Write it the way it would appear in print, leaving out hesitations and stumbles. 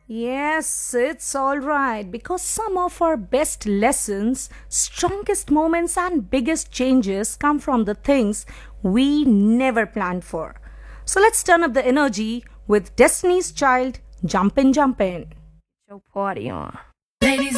Yes, it's alright because some of our best lessons, strongest moments, and biggest changes come from the things we never planned for. So let's turn up the energy with Destiny's Child Jumpin' Jumpin'. Show party on.